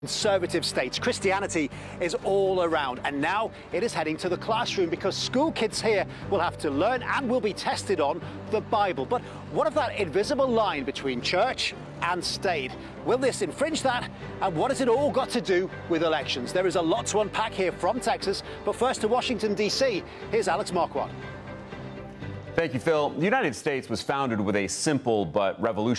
Conservative states. Christianity is all around, and now it is heading to the classroom because school kids here will have to learn and will be tested on the Bible. But what of that invisible line between church and state? Will this infringe that? And what has it all got to do with elections? There is a lot to unpack here from Texas, but first to Washington, D.C. Here's Alex Marquardt. Thank you, Phil. The United States was founded with a simple but revolutionary